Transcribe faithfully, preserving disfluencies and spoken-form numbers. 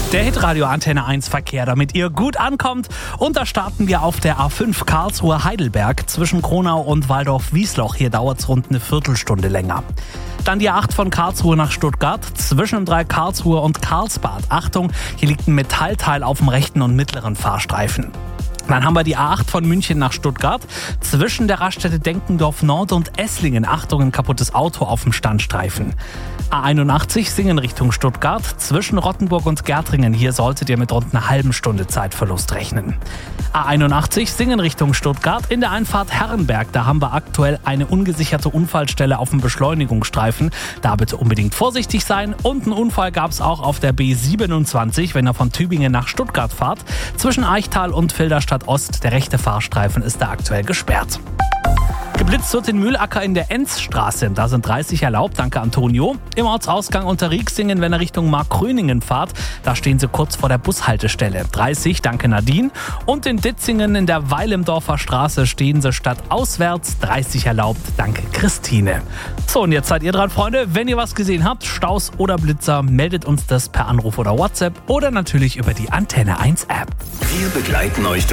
Der Hitradio Antenne eins Verkehr, damit ihr gut ankommt. Und da starten wir auf der A fünf Karlsruhe-Heidelberg zwischen Kronau und Waldorf-Wiesloch. Hier dauert es rund eine Viertelstunde länger. Dann die A acht von Karlsruhe nach Stuttgart zwischen dem Dreieck Karlsruhe und Karlsbad. Achtung, hier liegt ein Metallteil auf dem rechten und mittleren Fahrstreifen. Dann haben wir die A acht von München nach Stuttgart zwischen der Raststätte Denkendorf Nord und Esslingen. Achtung, ein kaputtes Auto auf dem Standstreifen. A einundachtzig Singen Richtung Stuttgart zwischen Rottenburg und Gärtringen. Hier solltet ihr mit rund einer halben Stunde Zeitverlust rechnen. A einundachtzig Singen Richtung Stuttgart in der Einfahrt Herrenberg. Da haben wir aktuell eine ungesicherte Unfallstelle auf dem Beschleunigungsstreifen. Da bitte unbedingt vorsichtig sein. Und einen Unfall gab es auch auf der B siebenundzwanzig, wenn ihr von Tübingen nach Stuttgart fahrt. Zwischen Eichtal und Filderstadt Ost. Der rechte Fahrstreifen ist da aktuell gesperrt. Geblitzt wird in Mühlacker in der Enzstraße. Da sind dreißig erlaubt, danke Antonio. Im Ortsausgang unter Rieksingen, wenn ihr Richtung Markgröningen fahrt, da stehen sie kurz vor der Bushaltestelle. dreißig, danke Nadine. Und in Ditzingen in der Weilemdorfer Straße stehen sie statt auswärts. dreißig erlaubt, danke Christine. So, und jetzt seid ihr dran, Freunde. Wenn ihr was gesehen habt, Staus oder Blitzer, meldet uns das per Anruf oder WhatsApp oder natürlich über die Antenne eins App. Wir begleiten euch